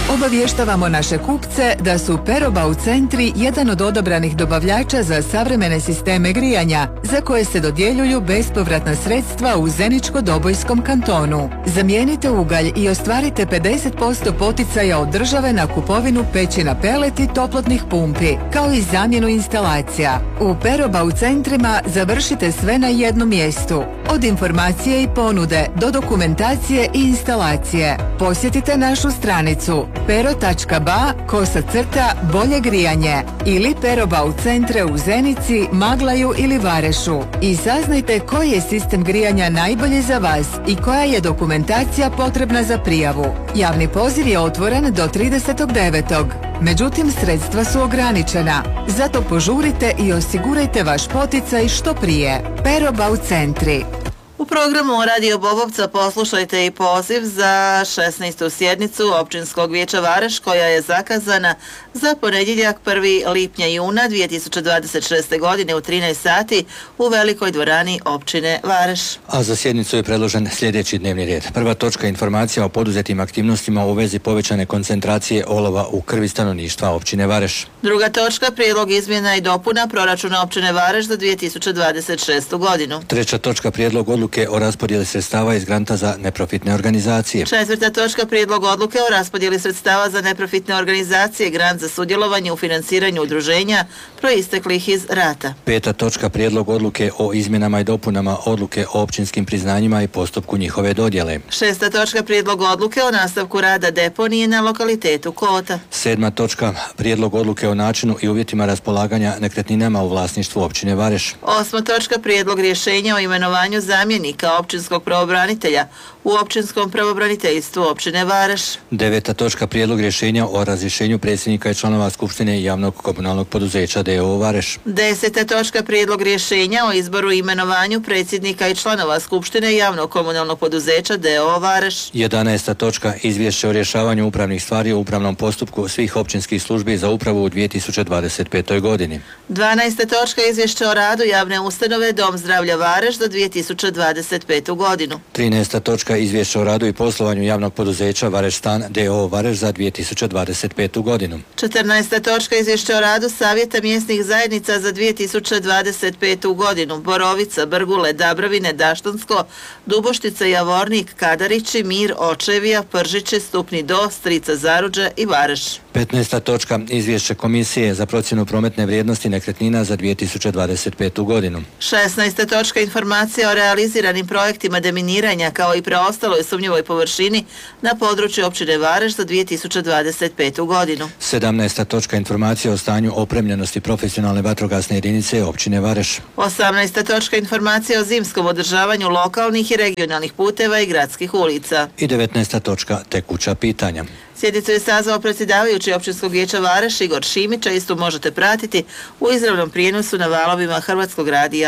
Obavještavamo naše kupce da su Perobau centri jedan od odabranih dobavljača za savremene sisteme grijanja, za koje se dodjeljuju bespovratna sredstva u Zeničko-Dobojskom kantonu. Zamijenite ugalj i ostvarite 50% poticaja od države na kupovinu pećina pelet i toplotnih pumpi, kao i zamjenu instalacija. U Perobau centrima završite sve na jednom mjestu, od informacije i ponude do dokumentacije i instalacije. Posjetite našu stranicu pero.ba/bolje grijanje ili Perobau centre u Zenici, Maglaju ili Varešu i saznajte koji je sistem grijanja najbolji za vas i koja je dokumentacija potrebna za prijavu. Javni poziv je otvoren do 30.9. Međutim, sredstva su ograničena, zato požurite i osigurajte vaš poticaj što prije. Perobau centri. U programu Radio Bobovca poslušajte i poziv za 16. sjednicu Općinskog vijeća Vareš koja je zakazana za ponedjeljak 1. lipnja juna 2026. godine u 13 sati u velikoj dvorani općine Vareš. A za sjednicu je predložen sljedeći dnevni red. Prva točka, informacija o poduzetim aktivnostima u vezi povećane koncentracije olova u krvi stanovništva općine Vareš. Druga točka, prijedlog izmjena i dopuna proračuna općine Vareš za 2026. godinu. Treća točka, prijedlog odluke o raspodjeli sredstava iz granta za neprofitne organizacije. Četvrta točka, prijedlog odluke o raspodjeli sredstava za neprofitne organizacije, grant za sudjelovanje u financiranju udruženja proisteklih iz rata. Peta točka, prijedlog odluke o izmjenama i dopunama odluke o općinskim priznanjima i postupku njihove dodjele. Šesta točka, prijedlog odluke o nastavku rada deponije na lokalitetu Kota. Sedma točka, prijedlog odluke o načinu i uvjetima raspolaganja nekretninama u vlasništvu općine Vareš. Osma točka, prijedlog rješenja o imenovanju zamjenika općinskog pravobranitelja u općinskom pravobraniteljstvu općine Vareš. Deveta točka, prijedlog rješenja o razrješenju predsjednika i članova Skupštine javnog komunalnog poduzeća d.o.o. Vareš. Deseta točka, prijedlog rješenja o izboru i imenovanju predsjednika i članova Skupštine javnog komunalnog poduzeća d.o.o. Vareš. 11. točka, izvješće o rješavanju upravnih stvari u upravnom postupku svih općinskih službi za upravu u 2025. godini. 12. točka, izvješće o radu javne ustanove Dom zdravlja Vareš za 2025. godinu. 13. točka, izvješće o radu i poslovanju javnog poduzeća Vareš stan d.o.o. Vareš za 2025. godinu. 14. točka, izvješće o radu Savjeta mjesnih zajednica za 2025. godinu. Borovica, Brgule, Dabrovine, Daštansko, Duboštica, Javornik, Kadarići, Mir, Očevija, Pržići, Stupni Do, Strica Zaruđe i Vareš. 15. točka, izvješće Komisije za procjenu prometne vrijednosti nekretnina za 2025. godinu. 16. točka, informacija o realiziranim projektima deminiranja kao i preostaloj sumnjivoj površini na području općine Vareš za 2025. godinu. 17. točka, informacija o stanju opremljenosti profesionalne vatrogasne jedinice općine Vareš. 18. točka, informacija o zimskom održavanju lokalnih i regionalnih puteva i gradskih ulica. I 19. točka, tekuća pitanja. Sjednicu je sazvao predsjedavajući općinskog vijeća Vareš Igor Šimić, a istu možete pratiti u izravnom prijenosu na valovima Hrvatskog radija